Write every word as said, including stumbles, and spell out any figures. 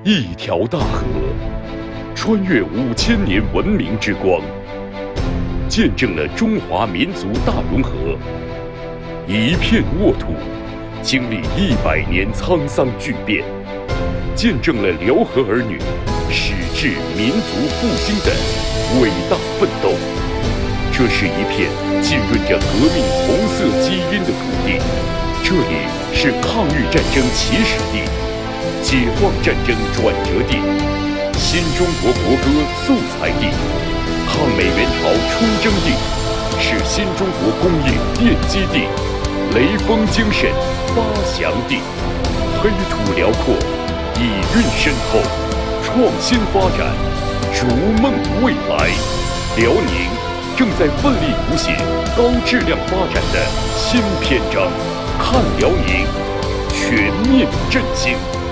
一条大河，穿越五千年文明之光，见证了中华民族大融合；一片沃土，经历一百年沧桑巨变，见证了辽河儿女矢志民族复兴的伟大奋斗。这是一片浸润着革命红色基因的土地，这里是抗日战争起始地，解放战争转折地，新中国国歌素材地，抗美援朝出征地，是新中国工业奠基地，雷锋精神发祥地。黑土辽阔，底蕴深厚，创新发展，逐梦未来。辽宁正在奋力谱写高质量发展的新篇章，看辽宁，全面振兴。